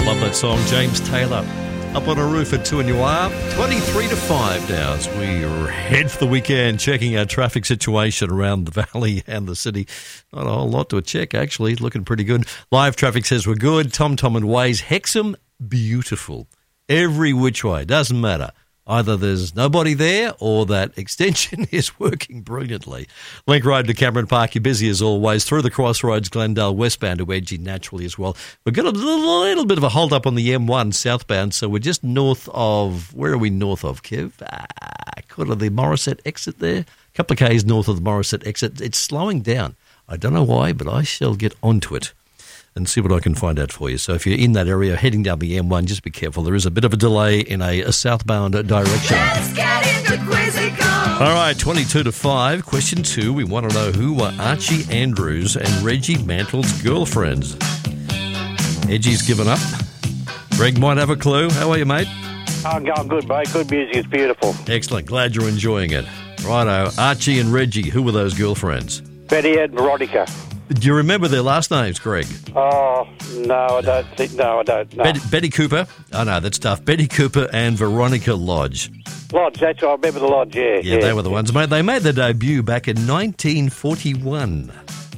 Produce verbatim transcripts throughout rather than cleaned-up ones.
Love that song, James Taylor. Up on a roof at two and you are twenty-three to five now as we head for the weekend, checking our traffic situation around the valley and the city. Not a whole lot to a check, actually. Looking pretty good. Live traffic says we're good. Tom Tom and Waze. Hexham, beautiful. Every which way. Doesn't matter. Either there's nobody there or that extension is working brilliantly. Link Road to Cameron Park, you're busy as always. Through the crossroads, Glendale westbound to Edgy naturally as well. We've got a little, little bit of a hold up on the M one southbound, so we're just north of, where are we north of, Kev? Ah, kind of the Morisset exit there. A couple of Ks north of the Morisset exit. It's slowing down. I don't know why, but I shall get onto it and see what I can find out for you. So if you're in that area heading down the M one, just be careful. There is a bit of a delay in a, a southbound direction. Let's get into Quizzical. All right, twenty-two to five. Question two, we want to know who were Archie Andrews and Reggie Mantle's girlfriends. Edgy's given up. Greg might have a clue. How are you, mate? I'm going good, mate. Good music. It's beautiful. Excellent. Glad you're enjoying it. Righto, Archie and Reggie, who were those girlfriends? Betty and Veronica. Do you remember their last names, Greg? Oh, no, I don't think, no, I don't. No. Betty, Betty Cooper. Oh, no, that's tough. Betty Cooper and Veronica Lodge. Lodge, that's right. I remember the Lodge, yeah. Yeah, yeah. they were the ones, mate. They made their debut back in nineteen forty-one.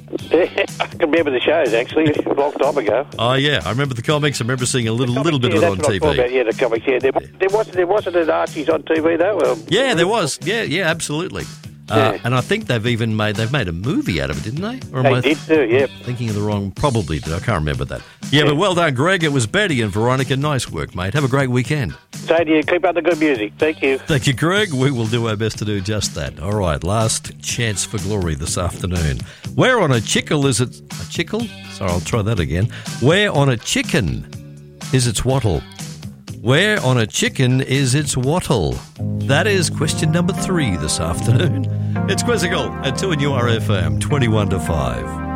I can remember the shows, actually, a long time ago. Oh, yeah. I remember the comics. I remember seeing a little Comics, little bit yeah, of it on that's what T I'm talking V. about, yeah, the comics, yeah. There, there, wasn't, there wasn't an Archie's on T V, though. Um, Yeah, there was. Yeah, yeah, absolutely. Uh, Yeah. and I think they've even made they've made a movie out of it, didn't they? Or am They I did too, yeah. thinking of the wrong? Probably did. I can't remember that. Yeah, but well done, Greg. It was Betty and Veronica. Nice work, mate. Have a great weekend. So do you. Keep up the good music. Thank you. Thank you, Greg. We will do our best to do just that. All right, last chance for glory this afternoon. Where on a chickle is it? A chickle? Sorry, I'll try that again. Where on a chicken is its wattle? Where on a chicken is its wattle? That is question number three this afternoon. It's Quizzical at two and U R F M, twenty-one to five.